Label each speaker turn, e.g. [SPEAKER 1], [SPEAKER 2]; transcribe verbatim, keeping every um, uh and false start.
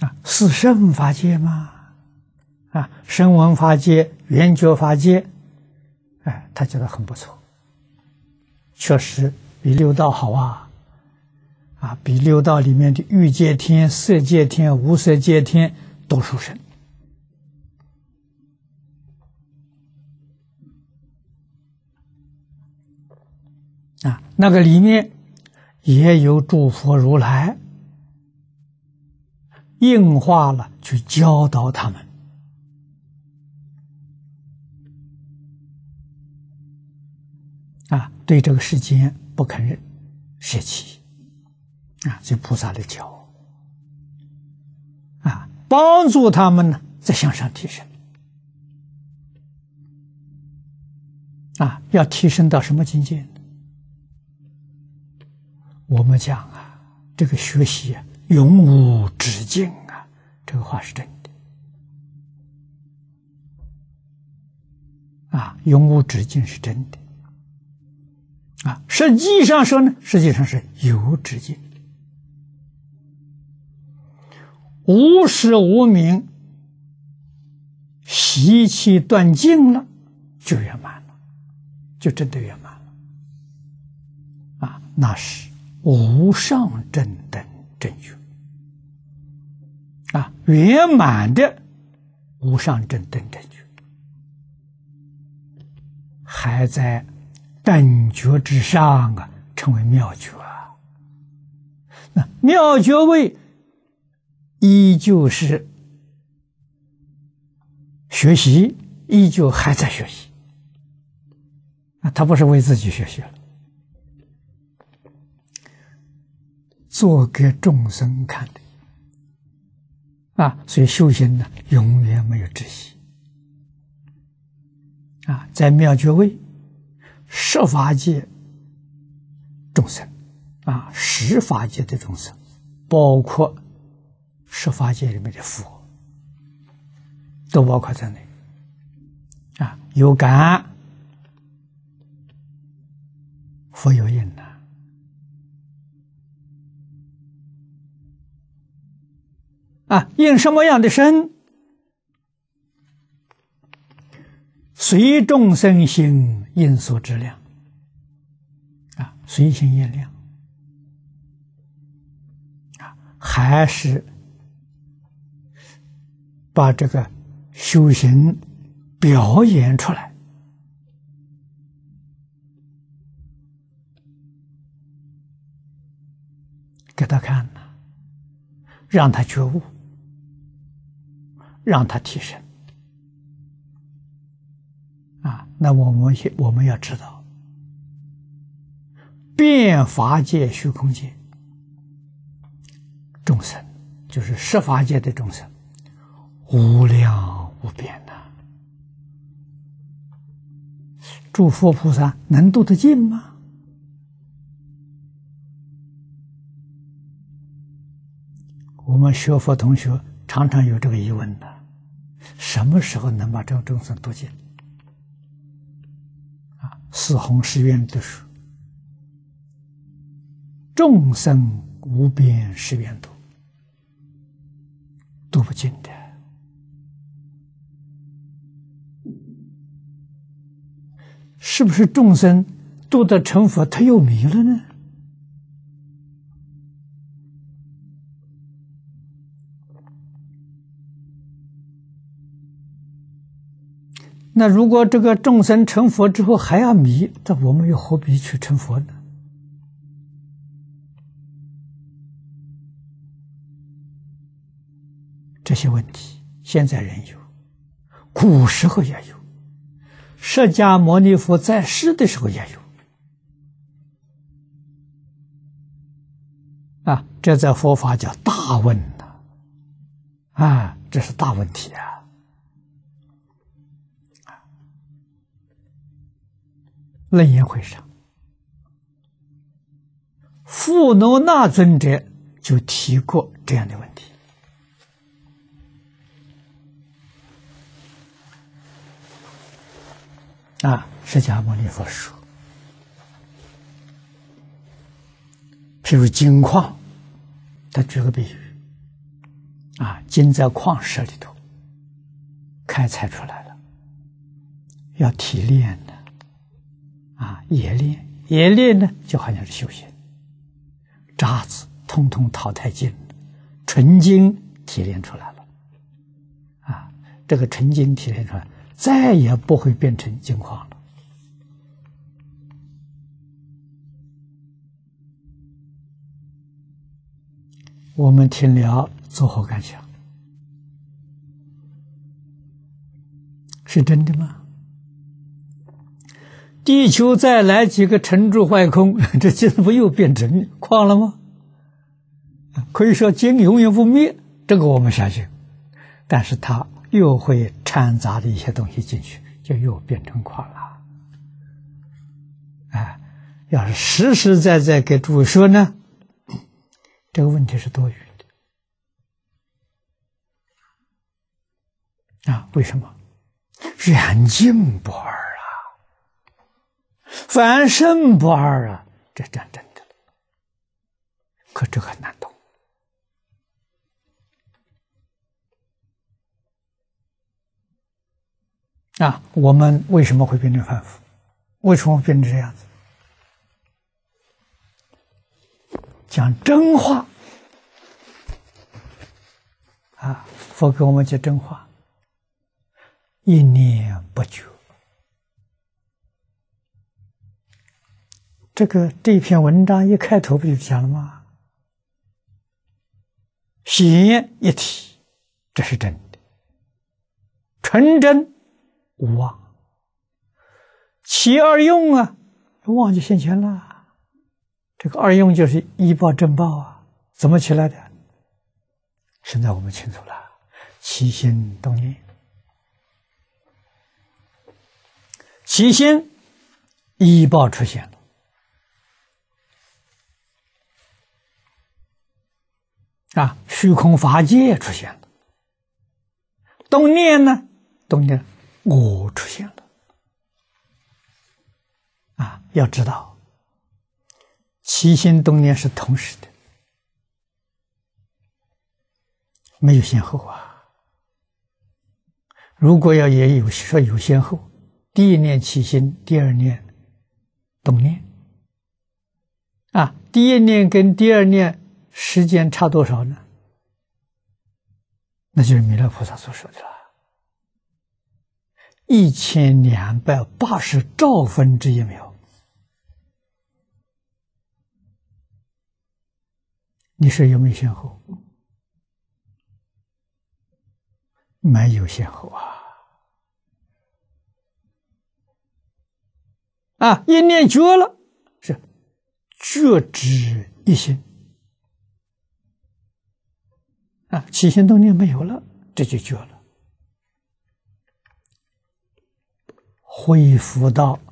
[SPEAKER 1] 啊，是圣法界吗？啊，声闻法界、缘觉法界，哎，他觉得很不错，确实比六道好啊！啊，比六道里面的欲界天、色界天、无色界天都殊胜。啊，那个里面也有诸佛如来应化了，去教导他们。啊，对这个世间不肯认舍弃，啊，所以菩萨来教，啊，帮助他们呢，在向上提升。啊，要提升到什么境界呢？我们讲啊，这个学习啊，永无止境啊，这个话是真的。啊，永无止境是真的。啊，实际上说呢，实际上是有止境，无始无明，习气断尽了，就圆满了，就真的圆满了。啊，那是无上正等正觉。啊，圆满的无上正等正觉，还在等觉之上啊，称为妙觉啊。那妙觉位依旧是学习，依旧还在学习啊，他不是为自己学习了，做给众生看的啊。所以修行呢，永远没有止息啊，在妙觉位。十法界众生啊，十法界的众生，包括十法界里面的佛，都包括在内啊。有感，佛有应呐。啊，应什么样的身？随众生心应所知量，啊，随心应量，啊，还是把这个修行表演出来，给他看呢，让他觉悟，让他提升。啊，那我们我们要知道，遍法界、虚空界众生，就是十法界的众生，无量无边呐、啊。诸佛菩萨能度得尽吗？我们学佛同学常常有这个疑问的：什么时候能把这个众生度尽？四弘誓愿的说，众生无边誓愿度，度不尽的。是不是众生度得成佛，他又迷了呢？那如果这个众生成佛之后还要迷，那我们又何必去成佛呢？这些问题现在仍有，古时候也有，释迦牟尼佛在世的时候也有。啊，这在佛法叫大问呐！啊，这是大问题啊！楞严会上，富罗那尊者就提过这样的问题。啊，释迦牟尼佛说，譬如金矿，他举个比喻， 啊，金在矿石里头开采出来了，要提炼的，啊，冶炼，冶炼呢就好像是修行，渣子通通淘汰尽了，纯金提炼出来了，啊，这个纯金提炼出来，再也不会变成金矿了。我们听了作何感想？是真的吗？地球再来几个沉住坏空，这金不又变成矿了吗？可以说金永远不灭，这个我们相信，但是它又会掺杂的一些东西进去，就又变成矿了。哎，要是实实在在给诸位说呢，这个问题是多余的啊？为什么？染净不二啊，凡圣不二啊，这讲真的。可这很难懂啊！我们为什么会变成凡夫？为什么会变成这样子？讲真话啊！佛给我们讲真话，一念不觉。这个这篇文章一开头不就讲了吗？显一体，这是真的，纯真无妄，其二用啊，妄就现前了。这个二用就是依报正报啊，怎么起来的？现在我们清楚了，起心动念，起心依报出现了。啊，虚空法界出现了，动念呢？动念我出现了。啊，要知道，起心动念是同时的，没有先后啊。如果要也有说有先后，第一念起心，第二念动念，啊，第一念跟第二念时间差多少呢？那就是弥勒菩萨所说的了，一千两百八十兆分之一秒。你说有没有先后？没有先后啊！啊，一念觉了，是觉知一心。啊，起心动念没有了，这就觉了，恢复到